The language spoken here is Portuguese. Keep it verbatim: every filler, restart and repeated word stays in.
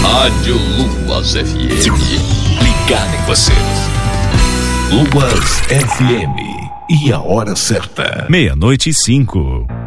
Rádio Luas F M. Ligado em você. Luas F M. E a hora certa. Meia-noite e cinco.